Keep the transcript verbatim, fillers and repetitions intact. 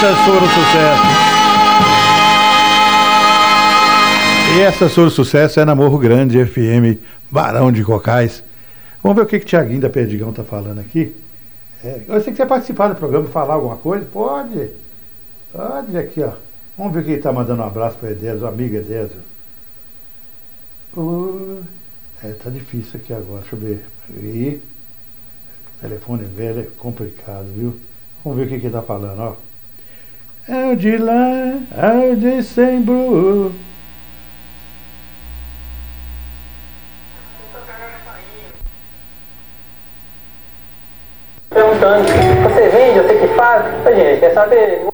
Essa foi o sucesso. E essa foi o sucesso é na Morro Grande F M, Barão de Cocais. Vamos ver o que que o Tiaguinho da Perdigão tá falando aqui. É, eu sei que você participar do programa, falar alguma coisa, pode. Pode aqui, ó. Vamos ver quem tá mandando um abraço para Edésio, amigo Edésio. Uh, é, tá difícil aqui agora, deixa eu ver. Aí, telefone velho é complicado, viu? Vamos ver o que que ele tá falando, ó. É o de lá, é o de Sembru. Perguntando, você vende, você que faz? Ô, gente, quer saber?